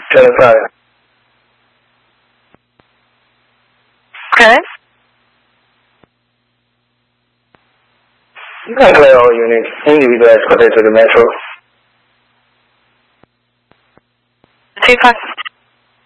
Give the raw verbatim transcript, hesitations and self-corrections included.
Genitalia. Okay. Nuclear unit, individual exported to the metro. Two five.